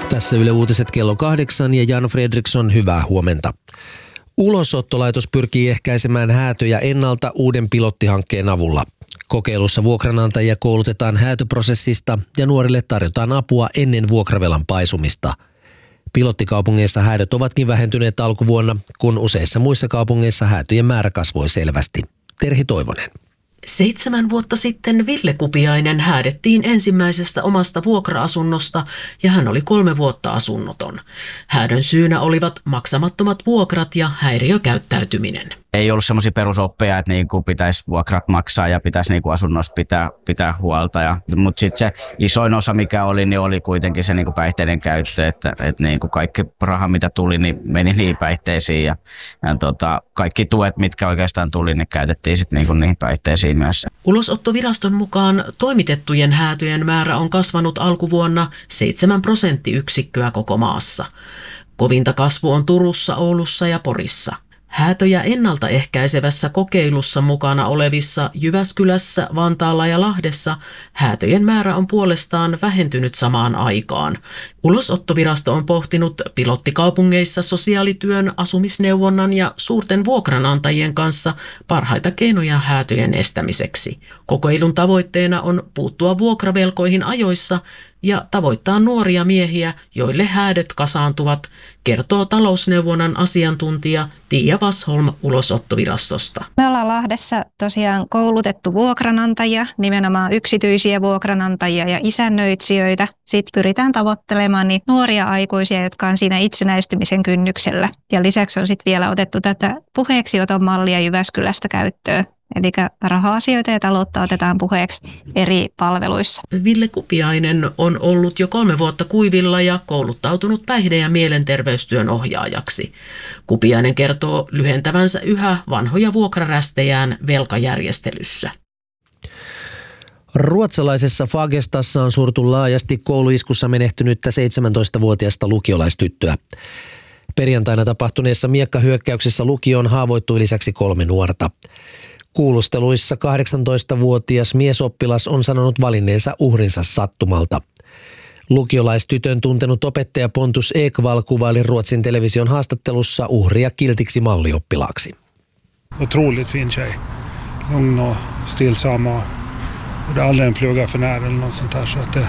Tässä Yle Uutiset kello 8 ja Jan Fredriksson, hyvää huomenta. Ulosottolaitos pyrkii ehkäisemään häätöjä ennalta uuden pilottihankkeen avulla. Kokeilussa vuokranantajia koulutetaan häätöprosessista ja nuorille tarjotaan apua ennen vuokravelan paisumista. Pilottikaupungeissa häädöt ovatkin vähentyneet alkuvuonna, kun useissa muissa kaupungeissa häätöjen määrä kasvoi selvästi. Terhi Toivonen. 7 vuotta sitten Ville Kupiainen häädettiin ensimmäisestä omasta vuokra-asunnosta ja hän oli 3 vuotta asunnoton. Häädön syynä olivat maksamattomat vuokrat ja häiriökäyttäytyminen. Ei ollut semmoisia perusoppeja, että niin kuin pitäisi vuokrat maksaa ja pitäisi niin kuin asunnosta pitää huolta. Mutta sitten se isoin osa, mikä oli, niin oli kuitenkin se niin kuin päihteiden käyttö, että niin kuin kaikki raha, mitä tuli, niin meni niihin päihteisiin. Ja kaikki tuet, mitkä oikeastaan tuli, niin käytettiin sitten niin kuin niihin päihteisiin myös. Ulosottoviraston mukaan toimitettujen häätöjen määrä on kasvanut alkuvuonna 7 prosenttiyksikköä koko maassa. Kovinta kasvu on Turussa, Oulussa ja Porissa. Häätöjä ennaltaehkäisevässä kokeilussa mukana olevissa Jyväskylässä, Vantaalla ja Lahdessa häätöjen määrä on puolestaan vähentynyt samaan aikaan. Ulosottovirasto on pohtinut pilottikaupungeissa sosiaalityön, asumisneuvonnan ja suurten vuokranantajien kanssa parhaita keinoja häätöjen estämiseksi. Kokeilun tavoitteena on puuttua vuokravelkoihin ajoissa ja tavoittaa nuoria miehiä, joille häädöt kasaantuvat, kertoo talousneuvonnan asiantuntija Tiia Vasholm Ulosottovirastosta. Me ollaan Lahdessa tosiaan koulutettu vuokranantajia, nimenomaan yksityisiä vuokranantajia ja isännöitsijöitä. Sitten pyritään tavoittelemaan niin nuoria aikuisia, jotka on siinä itsenäistymisen kynnyksellä. Ja lisäksi on sitten vielä otettu tätä puheeksioton mallia Jyväskylästä käyttöön. Eli raha-asioita ja taloutta otetaan puheeksi eri palveluissa. Ville Kupiainen on ollut jo 3 vuotta kuivilla ja kouluttautunut päihde- ja mielenterveystyön ohjaajaksi. Kupiainen kertoo lyhentävänsä yhä vanhoja vuokrarästejään velkajärjestelyssä. Ruotsalaisessa Fagestassa on surtu laajasti kouluiskussa menehtynyttä 17-vuotiaista lukiolaistyttöä. Perjantaina tapahtuneessa miekkahyökkäyksessä lukioon haavoittui lisäksi 3 nuorta. Kuulusteluissa 18-vuotias miesoppilas on sanonut valinneensa uhrinsa sattumalta. Lukiolaistytön tuntenut opettaja Pontus Ekvall kuvaili Ruotsin television haastattelussa uhria kiltiksi mallioppilaaksi. Otroligt fin tjej. Lugn och stillsam och det är aldrig en fluga för nära eller något sånt där så att det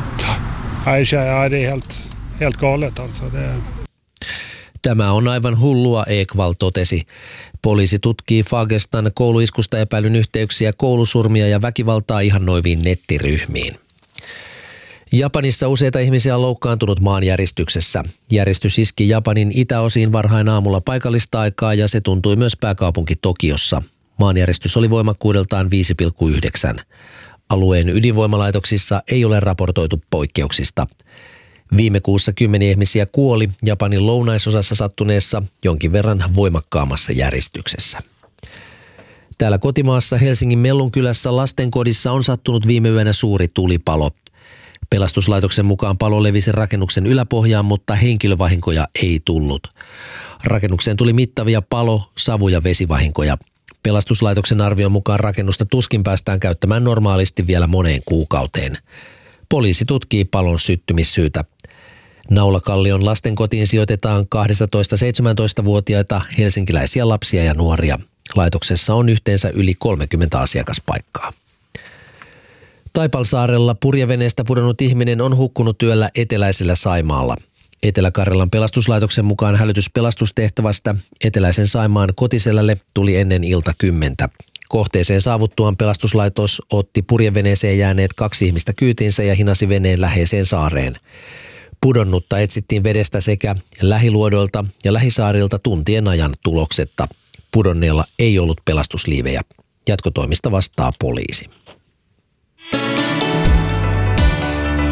är helt galet alltså det. Tämä on aivan hullua, Ekvall totesi. Poliisi tutkii Fagestan kouluiskusta epäilyn yhteyksiä koulusurmia ja väkivaltaa ihannoiviin nettiryhmiin. Japanissa useita ihmisiä on loukkaantunut maanjäristyksessä. Järistys iski Japanin itäosiin varhain aamulla paikallista aikaa ja se tuntui myös pääkaupunki Tokiossa. Maanjäristys oli voimakkuudeltaan 5,9. Alueen ydinvoimalaitoksissa ei ole raportoitu poikkeuksista. Viime kuussa 10 ihmisiä kuoli Japanin lounaisosassa sattuneessa jonkin verran voimakkaamassa järistyksessä. Täällä kotimaassa Helsingin Mellunkylässä lastenkodissa on sattunut viime yönä suuri tulipalo. Pelastuslaitoksen mukaan palo levisi rakennuksen yläpohjaan, mutta henkilövahinkoja ei tullut. Rakennukseen tuli mittavia palo-, savu- ja vesivahinkoja. Pelastuslaitoksen arvion mukaan rakennusta tuskin päästään käyttämään normaalisti vielä moneen kuukauteen. Poliisi tutkii palon syttymissyytä. Naulakallion lastenkotiin sijoitetaan 12-17-vuotiaita helsinkiläisiä lapsia ja nuoria. Laitoksessa on yhteensä yli 30 asiakaspaikkaa. Taipalsaarella purjeveneestä pudonnut ihminen on hukkunut yöllä eteläisellä Saimaalla. Etelä-Karjalan pelastuslaitoksen mukaan hälytys pelastustehtävästä eteläisen Saimaan Kotiselälle tuli ennen ilta 10. Kohteeseen saavuttuaan pelastuslaitos otti purjeveneeseen jääneet 2 ihmistä kyytiinsä ja hinasi veneen läheiseen saareen. Pudonnutta etsittiin vedestä sekä lähiluodolta ja lähisaarilta tuntien ajan tuloksetta. Pudonneella ei ollut pelastusliivejä. Jatkotoimista vastaa poliisi.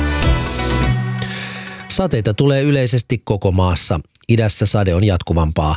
Sateita tulee yleisesti koko maassa. Idässä sade on jatkuvampaa.